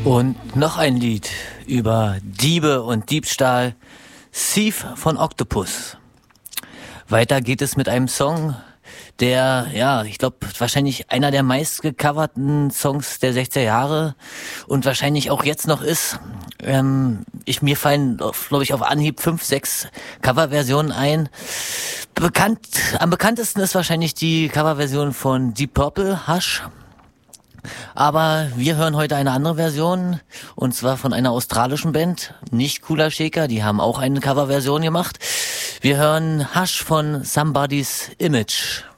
Und noch ein Lied über Diebe und Diebstahl. Thief von Octopus. Weiter geht es mit einem Song, der, ja, ich glaube, wahrscheinlich einer der meistgecoverten Songs der 60er Jahre und wahrscheinlich auch jetzt noch ist. Mir fallen, glaube ich, auf Anhieb 5, 6 Coverversionen ein. Am bekanntesten ist wahrscheinlich die Coverversion von Deep Purple, Hush. Aber wir hören heute eine andere Version, und zwar von einer australischen Band, nicht Kula Shaker, die haben auch eine Coverversion gemacht. Wir hören Hush von Somebody's Image.